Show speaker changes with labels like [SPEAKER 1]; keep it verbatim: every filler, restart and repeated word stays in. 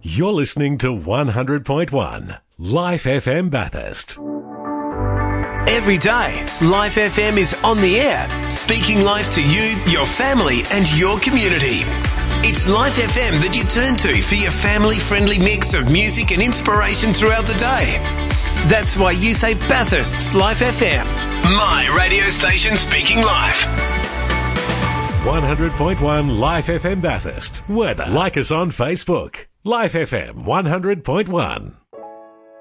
[SPEAKER 1] You're listening to one hundred point one Life F M Bathurst.
[SPEAKER 2] Every day, Life F M is on the air, speaking life to you, your family and your community. It's Life F M that you turn to for your family-friendly mix of music and inspiration throughout the day. That's why you say Bathurst's Life F M, my radio station speaking life.
[SPEAKER 1] one hundred point one Life F M Bathurst. Weather. Like us on Facebook. Life F M one hundred point one.